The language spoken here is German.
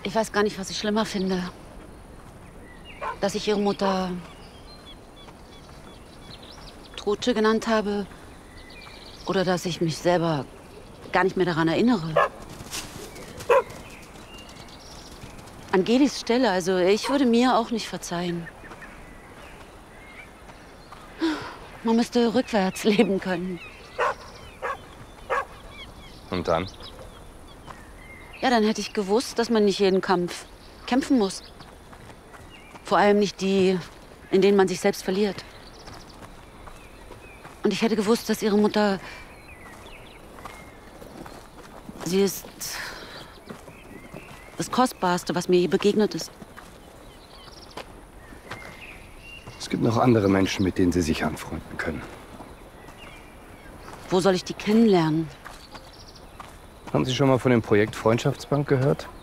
Ich weiß gar nicht, was ich schlimmer finde. Dass ich ihre Mutter Trutsche genannt habe oder dass ich mich selber gar nicht mehr daran erinnere. An Gelis Stelle, also ich würde mir auch nicht verzeihen. Man müsste rückwärts leben können. Und dann? Ja, dann hätte ich gewusst, dass man nicht jeden Kampf kämpfen muss. Vor allem nicht die, in denen man sich selbst verliert. Und ich hätte gewusst, dass ihre Mutter... Sie ist das Kostbarste, was mir je begegnet ist. Es gibt noch andere Menschen, mit denen Sie sich anfreunden können. Wo soll ich die kennenlernen? Haben Sie schon mal von dem Projekt Freundschaftsbank gehört?